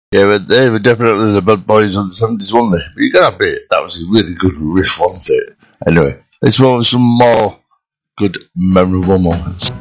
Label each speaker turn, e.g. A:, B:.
A: Yeah, but they were definitely the bad boys of the 70s, weren't they? But you gotta admit, that was a really good riff, wasn't it? Anyway, let's move on to some more good, memorable moments.